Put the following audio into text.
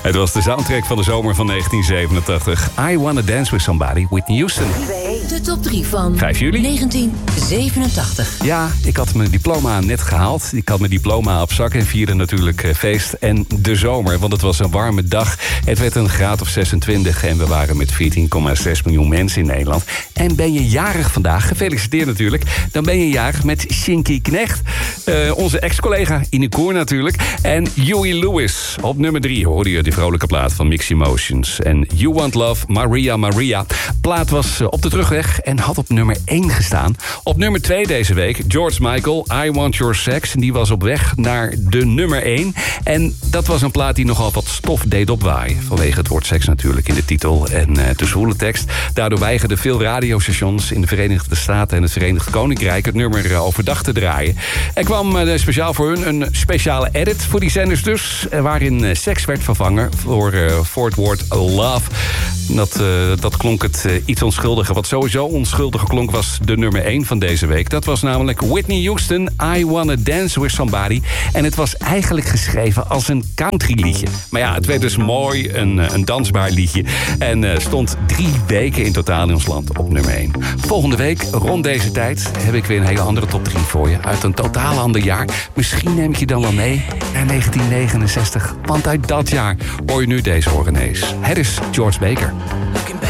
Het was de soundtrack van de zomer van 1987. I Wanna Dance With Somebody, Whitney Houston. De top 3 van 5 juli 1987. Ja, ik had mijn diploma net gehaald. Ik had mijn diploma op zak en vierde natuurlijk feest en de zomer. Want het was een warme dag. Het werd een graad of 26 en we waren met 14,6 miljoen mensen in Nederland. En ben je jarig vandaag, gefeliciteerd natuurlijk. Dan ben je jarig met Shinky Knecht. Onze ex-collega in de koor natuurlijk. En Huey Lewis. Op nummer 3 hoorde je die vrolijke plaat van Mixed Emotions. En You Want Love, Maria Maria. Plaat was op de terugweg en had op nummer 1 gestaan. Op nummer 2 deze week, George Michael, I Want Your Sex. En die was op weg naar de nummer 1. En dat was een plaat die nogal wat stof deed opwaaien. Vanwege het woord seks natuurlijk in de titel en de zwoele tekst. Daardoor weigerden veel radiostations in de Verenigde Staten en het Verenigd Koninkrijk het nummer overdag te draaien. Er kwam speciaal voor hun een speciale edit voor die zenders dus. Waarin seks werd vervangen voor het woord love. Dat klonk het iets onschuldiger. Wat sowieso onschuldiger klonk was de nummer 1 van deze week. Dat was namelijk Whitney Houston, I Wanna Dance With Somebody. En het was eigenlijk geschreven als een countryliedje. Maar ja, het werd dus mooi een dansbaar liedje. En stond 3 weken in totaal in ons land op nummer 1. Volgende week, rond deze tijd, heb ik weer een hele andere top 3 voor je. Uit een totaal ander jaar. Misschien neem ik je dan wel mee naar 1969. Want uit dat jaar hoor je nu deze Organees. Het is George Baker. Looking back